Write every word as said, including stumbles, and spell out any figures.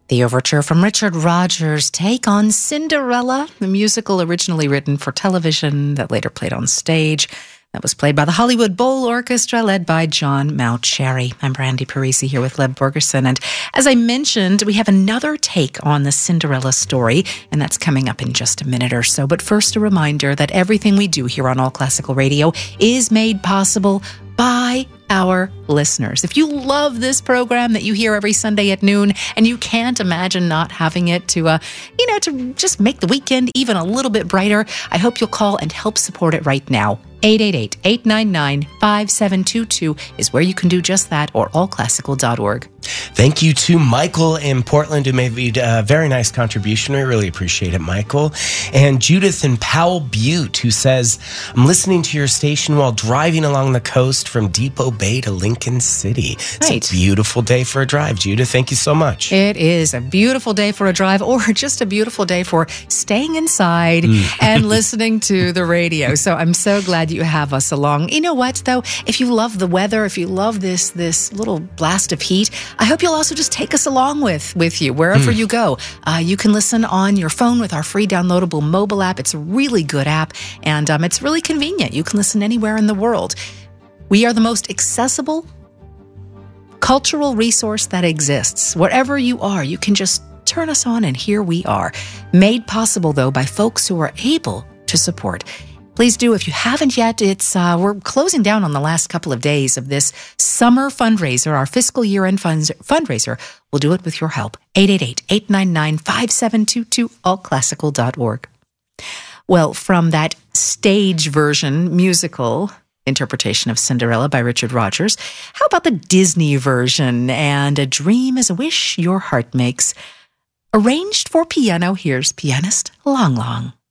The overture from Richard Rodgers' take on Cinderella, the musical originally written for television that later played on stage. That was played by the Hollywood Bowl Orchestra, led by John Mauceri. I'm Brandy Parisi here with Leb Borgerson. And as I mentioned, we have another take on the Cinderella story, and that's coming up in just a minute or so. But first, a reminder that everything we do here on All Classical Radio is made possible by our listeners. If you love this program that you hear every Sunday at noon and you can't imagine not having it to, uh, you know, to just make the weekend even a little bit brighter, I hope you'll call and help support it right now. eight eight eight, eight nine nine, five seven two two is where you can do just that, or all classical dot org. Thank you to Michael in Portland, who made a very nice contribution. We really appreciate it, Michael. And Judith in Powell Butte, who says, I'm listening to your station while driving along the coast from Depot Bay to Lincoln City. It's Right. a beautiful day for a drive, Judith. Thank you so much. It is a beautiful day for a drive, or just a beautiful day for staying inside and listening to the radio. So I'm so glad you have us along. You know what, though? If you love the weather, if you love this this little blast of heat, I hope you'll also just take us along with, with you wherever you go. Uh, you can listen on your phone with our free downloadable mobile app. It's a really good app, and um, it's really convenient. You can listen anywhere in the world. We are the most accessible cultural resource that exists. Wherever you are, you can just turn us on, and here we are. Made possible, though, by folks who are able to support. Please do, if you haven't yet. It's uh, we're closing down on the last couple of days of this summer fundraiser, our fiscal year-end funds, fundraiser. We'll do it with your help. eight eight eight, eight nine nine, five seven two two, all classical dot org. Well, from that stage version musical interpretation of Cinderella by Richard Rodgers, how about the Disney version and A Dream is a Wish Your Heart Makes? Arranged for piano, here's pianist Long Long.